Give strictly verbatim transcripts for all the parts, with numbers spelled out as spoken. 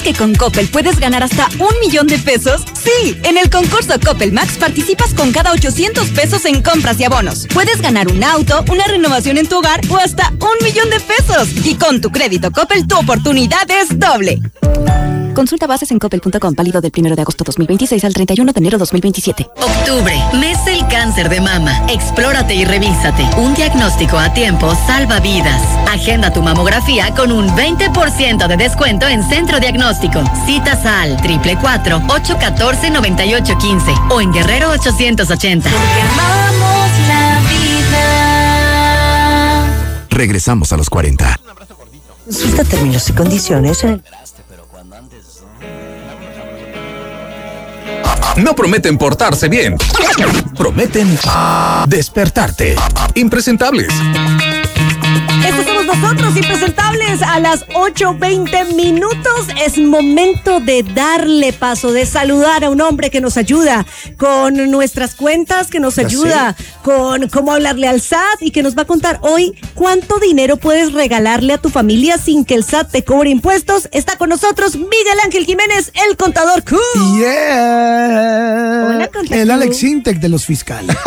que con Coppel puedes ganar hasta un millón de pesos? Sí, en el concurso Coppel Max participas con cada ochocientos pesos en compras y abonos. Puedes ganar un auto, una renovación en tu hogar o hasta un millón de pesos. Y con tu crédito Coppel, tu oportunidad es doble. Consulta bases en coppel punto com, válido del primero de agosto dos mil veintiséis al treinta y uno de enero dos mil veintisiete. Octubre, mes del cáncer de mama. Explórate y revísate. Un diagnóstico a tiempo salva vidas. Agenda tu mamografía con un veinte por ciento de descuento en Centro Diagnóstico. Citas al triple cuatro, ocho uno cuatro, nueve ocho uno cinco o en Guerrero ochocientos ochenta. Porque amamos la vida. Regresamos a los cuarenta. Consulta términos y condiciones en el... No prometen portarse bien. Prometen despertarte. Impresentables. Estos somos nosotros, impresentables, a las ocho veinte minutos. Es momento de darle paso, de saludar a un hombre que nos ayuda con nuestras cuentas, que nos ayuda con cómo hablarle al S A T y que nos va a contar hoy cuánto dinero puedes regalarle a tu familia sin que el S A T te cobre impuestos. Está con nosotros Miguel Ángel Jiménez, el contador Q. Yeah. Hola, contador. El Alex Intec de los fiscales.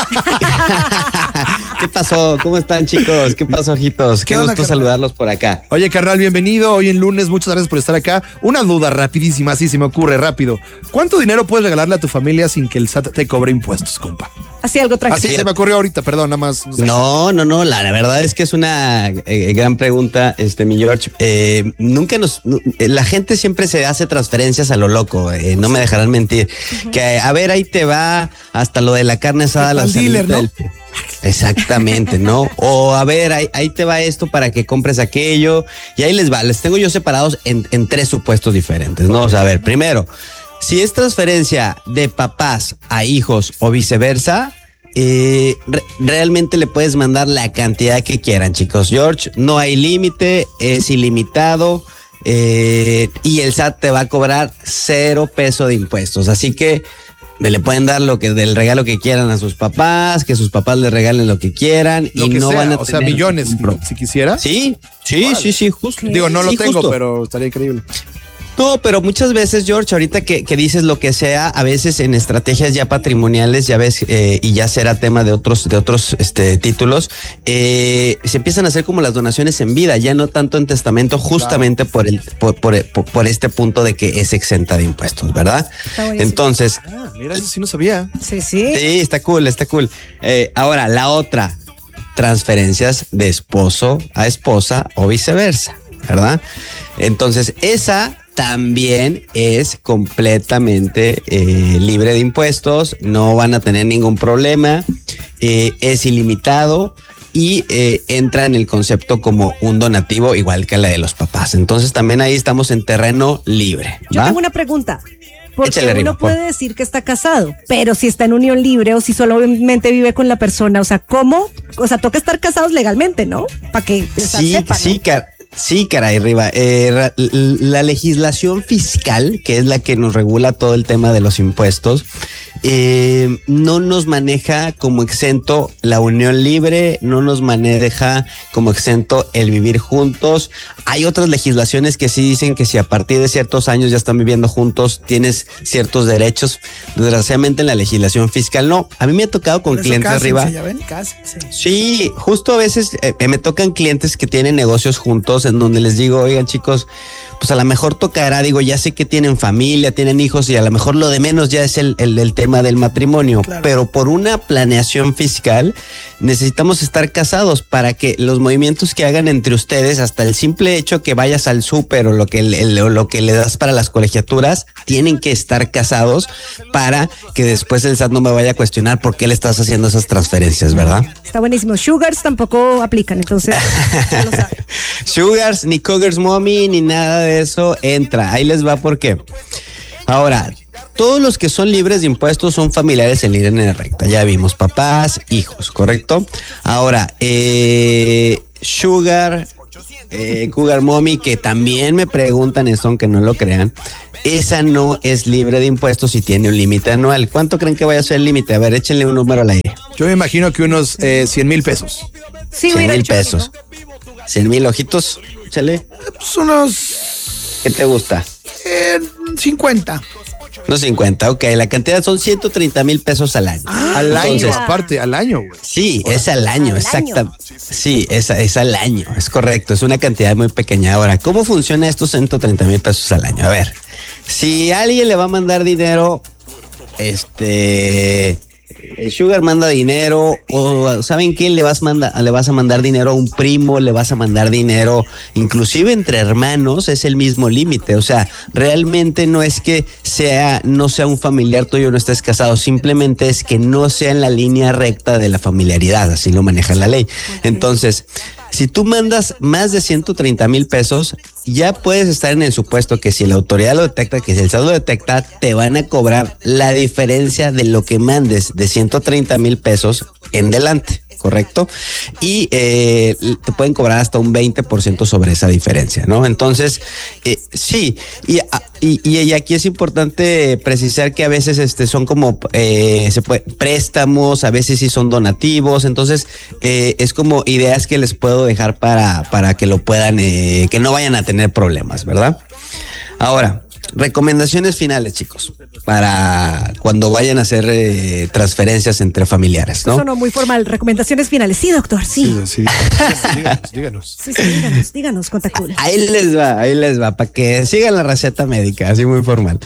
¿Qué pasó? ¿Cómo están, chicos? ¿Qué pasó, ojitos? Qué, Qué gusto saludarlos por acá. Oye, carnal, bienvenido. Hoy en lunes, muchas gracias por estar acá. Una duda rapidísima, así se me ocurre rápido. ¿Cuánto dinero puedes regalarle a tu familia sin que el S A T te cobre impuestos, compa? Así algo tranquilo. Así se me ocurrió ahorita, perdón, nada más. No, sé. no, no, no la, la verdad es que es una eh, gran pregunta, este, mi George. Eh, nunca nos, no, la gente siempre se hace transferencias a lo loco, eh, no me dejarán mentir. Uh-huh. Que a ver, ahí te va hasta lo de la carne asada, la dealer, ¿no? del... Exactamente, ¿no? O a ver, ahí, ahí te va esto para que compres aquello. Y ahí les va, les tengo yo separados en, en tres supuestos diferentes, ¿no? O sea, a ver, primero, si es transferencia de papás a hijos o viceversa, eh, re- realmente le puedes mandar la cantidad que quieran, chicos. George, no hay límite, es ilimitado. Eh, y el S A T te va a cobrar cero peso de impuestos. Así que le pueden dar lo que del regalo que quieran a sus papás, que sus papás les regalen lo que quieran lo y que no sea, van a o tener sea, millones, si quisiera. Sí, sí, vale. sí, sí, justo. Digo, no lo sí, tengo, justo. pero estaría increíble. No, pero muchas veces, George, ahorita que, que dices lo que sea, a veces en estrategias ya patrimoniales, ya ves, eh, y ya será tema de otros, de otros este, títulos, eh, se empiezan a hacer como las donaciones en vida, ya no tanto en testamento, justamente claro. por el, por, por, por, por este punto de que es exenta de impuestos, ¿verdad? Entonces. Ah, mira, eso sí no sabía. Sí, sí. Sí, está cool, está cool. Eh, ahora, la otra, transferencias de esposo a esposa o viceversa, ¿verdad? Entonces, esa también es completamente eh, libre de impuestos, no van a tener ningún problema, eh, es ilimitado y eh, entra en el concepto como un donativo igual que la de los papás. Entonces también ahí estamos en terreno libre, ¿va? Yo tengo una pregunta. Porque Échale uno arriba, puede por... decir que está casado, pero si está en unión libre o si solamente vive con la persona, o sea, ¿cómo? O sea, toca estar casados legalmente, ¿no? Para que sí, sepan, sí, ¿no? car- sí, caray, Riva. Eh, la legislación fiscal, que es la que nos regula todo el tema de los impuestos, eh, no nos maneja como exento la unión libre, no nos maneja como exento el vivir juntos. Hay otras legislaciones que sí dicen que si a partir de ciertos años ya están viviendo juntos, tienes ciertos derechos. Desgraciadamente en la legislación fiscal no. A mí me ha tocado con clientes, cásense, Riva. ¿ya ven? Cásense. Sí, justo a veces eh, me tocan clientes que tienen negocios juntos en donde les digo, oigan chicos, pues a lo mejor tocará, digo, ya sé que tienen familia, tienen hijos y a lo mejor lo de menos ya es el, el, el tema del matrimonio, claro. Pero por una planeación fiscal necesitamos estar casados para que los movimientos que hagan entre ustedes, hasta el simple hecho que vayas al súper o lo que, el, o lo que le das para las colegiaturas, tienen que estar casados para que después el S A T no me vaya a cuestionar por qué le estás haciendo esas transferencias, ¿verdad? Está buenísimo. Sugars tampoco aplican, entonces ya lo saben. Sugars, ni Cougars Mommy, ni nada de eso entra. Ahí les va por qué. Ahora, todos los que son libres de impuestos son familiares en línea recta. Ya vimos, papás, hijos, ¿correcto? Ahora, eh, Sugar, eh, Cougar Mommy, que también me preguntan eso, aunque no lo crean, esa no es libre de impuestos y tiene un límite anual. ¿Cuánto creen que vaya a ser el límite? A ver, échenle un número al aire. Yo me imagino que unos eh, cien mil pesos. Sí, cien mil pesos. cien mil ojitos, échale. Pues unos... ¿Qué te gusta? Eh, cincuenta. No cincuenta, ok. La cantidad son ciento treinta mil pesos al año. Ah, al Entonces, año, aparte, al año, güey. Sí, es al año, exacto. Sí, es, es al año, es correcto. Es una cantidad muy pequeña. Ahora, ¿cómo funciona estos ciento treinta mil pesos al año? A ver, si alguien le va a mandar dinero, este... el Sugar manda dinero, o ¿saben qué? Le vas, manda, le vas a mandar dinero a un primo, le vas a mandar dinero, inclusive entre hermanos es el mismo límite. O sea, realmente no es que sea, no sea un familiar tuyo, no estés casado, simplemente es que no sea en la línea recta de la familiaridad, así lo maneja la ley. Entonces, si tú mandas más de ciento treinta mil pesos, ya puedes estar en el supuesto que si la autoridad lo detecta, que si el S A T lo detecta, te van a cobrar la diferencia de lo que mandes de ciento treinta mil pesos en delante, ¿correcto? Y eh, te pueden cobrar hasta un veinte por ciento sobre esa diferencia, ¿no? Entonces, eh, sí, y, y, y aquí es importante precisar que a veces este, son como eh, se puede, préstamos, a veces sí son donativos, entonces eh, es como ideas que les puedo dejar para, para que lo puedan, eh, que no vayan a tener problemas, ¿verdad? Ahora, recomendaciones finales, chicos, para cuando vayan a hacer eh, transferencias entre familiares, ¿no? Eso no muy formal. Recomendaciones finales. Sí, doctor, sí. Sí, sí. Díganos, díganos. Sí, sí, díganos, díganos, Contacul. Ahí les va, ahí les va, para que sigan la receta médica, así muy formal.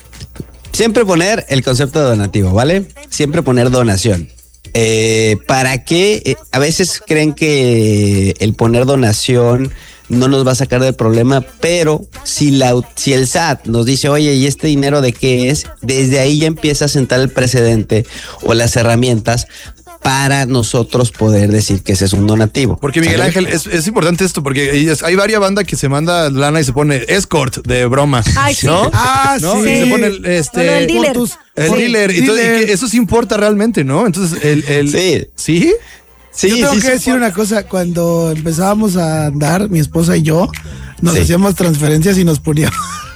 Siempre poner el concepto de donativo, ¿vale? Siempre poner donación. Eh, ¿Para qué? Eh, a veces creen que el poner donación no nos va a sacar del problema, pero si, la, si el S A T nos dice, oye, ¿y este dinero de qué es? Desde ahí ya empieza a sentar el precedente o las herramientas para nosotros poder decir que ese es un donativo. Porque Miguel Ángel, es, es importante esto, porque hay varias bandas que se manda lana y se pone escort de broma. Ay, sí. ¿No? Ah, ¿No? sí. Y se pone este, el dealer. el Sí. dealer. Y todo- y que eso sí importa realmente, ¿no? Entonces, el, el Sí. ¿Sí? Sí, Yo tengo sí, que sí. decir una cosa, cuando empezábamos a andar, mi esposa y yo, nos Sí. hacíamos transferencias y nos poníamos,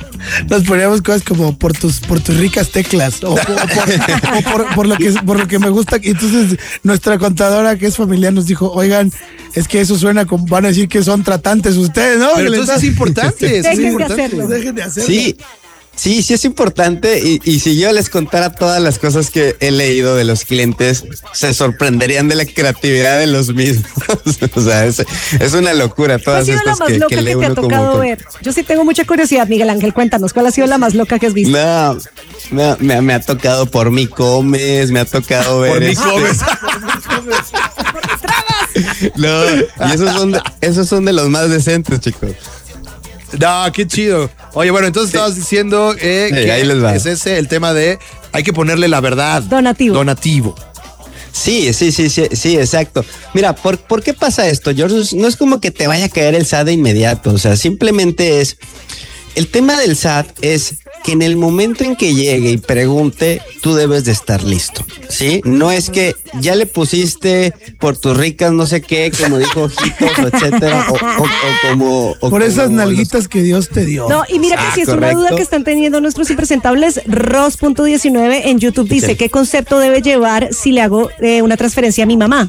nos poníamos cosas como por tus, por tus ricas teclas, o, por, o por- o por- por lo que, por lo que me gusta. Y entonces nuestra contadora, que es familiar, nos dijo, oigan, es que eso suena como, van a decir que son tratantes ustedes, ¿no? Pero Que les entonces da- es importante. eso es Dejen de importante. hacerlo. Dejen de hacerlo. Sí, sí, sí es importante y, y si yo les contara todas las cosas que he leído de los clientes, se sorprenderían de la creatividad de los mismos. O sea, es, es una locura ¿Cuál ha todas sido la estas más que, loca que que, lee te ha uno como... tocado como- ver? Yo sí tengo mucha curiosidad, Miguel Ángel. Cuéntanos, ¿cuál ha sido la más loca que has visto? No, no, me, me ha tocado por mi comes, me ha tocado ver... Por mi este- comes. No, y esos son, de, esos son de los más decentes, chicos. No, qué chido. Oye, bueno, entonces estabas diciendo eh, Sí, que ahí les va. es ese el tema de hay que ponerle la verdad. Donativo. Donativo. Sí, sí, sí, sí, sí, exacto. Mira, ¿por, ¿por qué pasa esto, George? No es como que te vaya a caer el S A T de inmediato, o sea, simplemente es... El tema del S A T es que en el momento en que llegue y pregunte, tú debes de estar listo, ¿sí? No es que ya le pusiste por tus ricas no sé qué, como dijo Ojitos, etcétera, o, o- o como... o Por esas como los- nalguitas que Dios te dio. No, y mira que Ah, si es una correcto. duda que están teniendo nuestros impresentables, Ros punto diecinueve en YouTube dice, Sí. ¿qué concepto debe llevar si le hago eh, una transferencia a mi mamá?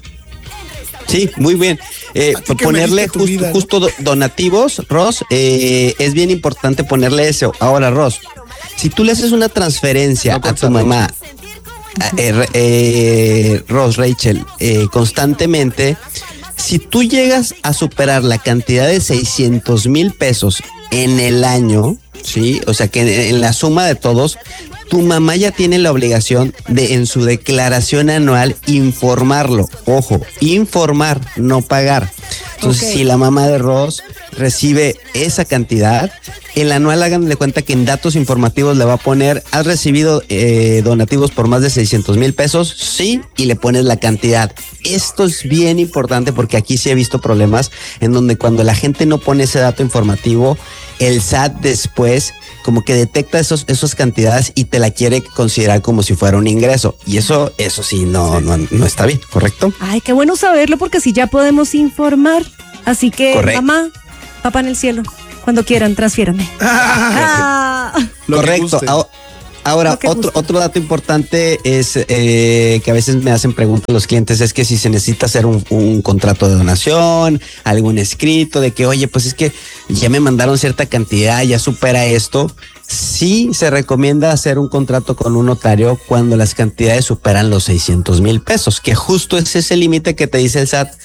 Sí, muy bien. Eh, A ti que ponerle me diste tu just- vida, ¿no? justo do- donativos, Ros, eh, es bien importante ponerle eso. Ahora, Ros, si tú le haces una transferencia No a tu consta, mamá, a- eh, re- eh, Ros, Rachel, eh, constantemente, si tú llegas a superar la cantidad de seiscientos mil pesos en el año, ¿sí? O sea que en, en la suma de todos, tu mamá ya tiene la obligación de en su declaración anual informarlo. Ojo, informar, no pagar. Entonces, Ok. si la mamá de Ross recibe esa cantidad, el anual hagan de cuenta que en datos informativos le va a poner, ¿has recibido eh, donativos por más de seiscientos mil pesos? Sí, y le pones la cantidad. Esto es bien importante porque aquí sí he visto problemas en donde cuando la gente no pone ese dato informativo, el S A T después como que detecta esos, esas cantidades y te la quiere considerar como si fuera un ingreso. Y eso, eso sí, no, no, no está bien, ¿correcto? Ay, qué bueno saberlo porque así ya podemos informar. Así que, Correcto. mamá, papá en el cielo, cuando quieran, transfiéranme. Ah. Lo que Correcto. guste. Ahora- Ahora, Lo que otro, guste. otro dato importante es eh, que a veces me hacen preguntas los clientes, es que si se necesita hacer un, un contrato de donación, algún escrito de que, oye, pues es que ya me mandaron cierta cantidad, ya supera esto. Sí se recomienda hacer un contrato con un notario cuando las cantidades superan los seiscientos mil pesos, que justo es ese límite que te dice el S A T.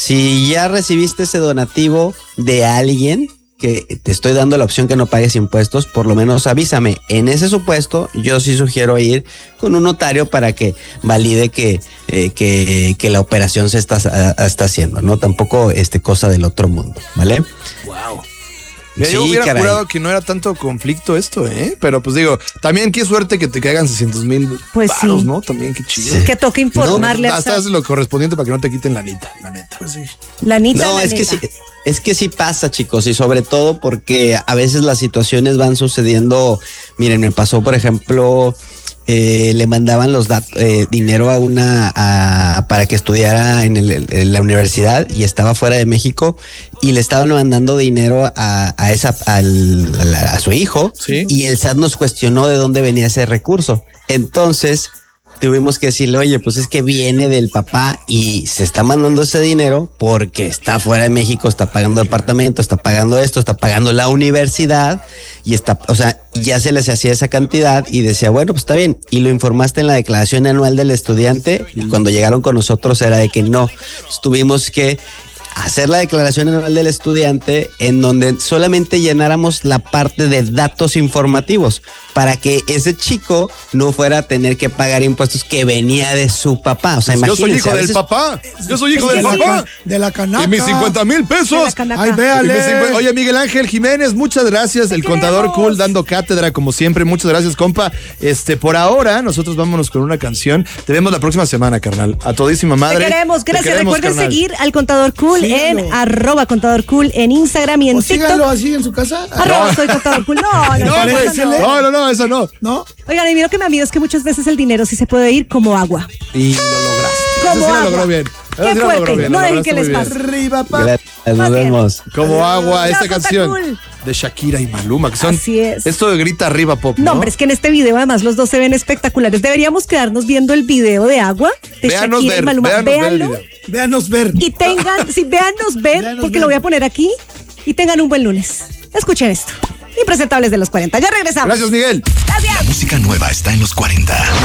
Si ya recibiste ese donativo de alguien, que te estoy dando la opción que no pagues impuestos, por lo menos avísame. En ese supuesto, yo sí sugiero ir con un notario para que valide que, eh, que, que la operación se está, a, está haciendo, ¿no? Tampoco este cosa del otro mundo, ¿vale? Wow. Mira, Sí, yo hubiera caray. jurado que no era tanto conflicto esto, ¿eh? Pero pues digo, también qué suerte que te caigan seiscientos mil Pues varos, sí. ¿no? También qué chido. Que toque informarle No, a hasta haces lo correspondiente para que no te quiten la neta, la neta. Pues sí. la Anita. No, la es que neta. sí, es que sí pasa, chicos, y sobre todo porque a veces las situaciones van sucediendo. Miren, me pasó, por ejemplo, eh, le mandaban los dat- eh, dinero a una a- para que estudiara en, el- en la universidad y estaba fuera de México y le estaban mandando dinero a, a esa al- a, la- a su hijo. Sí. Y el S A T nos cuestionó de dónde venía ese recurso. Entonces tuvimos que decirle, oye, pues es que viene del papá y se está mandando ese dinero porque está fuera de México, está pagando apartamento, está pagando esto, está pagando la universidad y está, o sea, ya se les hacía esa cantidad y decía, bueno, pues está bien. Y lo informaste en la declaración anual del estudiante y cuando llegaron con nosotros era de que no, pues tuvimos que hacer la declaración anual del estudiante en donde solamente llenáramos la parte de datos informativos para que ese chico no fuera a tener que pagar impuestos que venía de su papá. O sea, Yo soy imagínense, hijo a del veces- papá. Yo soy hijo Es del que sí. papá. De la canaca. Y mis cincuenta mil De la pesos. canaca. Ay, Y mis véale. cincuenta Oye, Miguel Ángel Jiménez, muchas gracias. El contador queremos. cool dando cátedra como siempre. Muchas gracias, compa. Este, por ahora, nosotros vámonos con una canción. Te vemos la próxima semana, carnal. A todísima madre. Te queremos, Te gracias. queremos, Recuerden carnal. seguir al Contador Cool Síganlo. en arroba Contador Cool en Instagram y en O síganlo TikTok. así en su casa. Arroba soy Contador Cool. No, no, No, no, güey, eso no. no, no, no, eso no. ¿No? Oigan, y mira que me amigo es que muchas veces el dinero sí se puede ir como agua. Y lo lograste. Como Eso sí lo agua. logró bien. Eso Qué sí lo logró fuerte. bien, No lo dejen lograste que les muy bien. pase. Arriba, pa. Gracias, nos Más bien. vemos. Como agua, esta Chao, canción Cool. de Shakira y Maluma, que son. Así es. Esto de grita arriba pop. No, No, hombre, es que en este video además los dos se ven espectaculares. Deberíamos quedarnos viendo el video de agua de Véanos Shakira y ver, Maluma. véanos ver el Véanlo video. Véanos ver. y tengan, sí, véanos ver, Véanos porque ver. lo voy a poner aquí y tengan un buen lunes. Escuchen esto. Impresentables de los cuarenta. Ya regresamos. Gracias, Miguel. Gracias. La música nueva está en los cuarenta.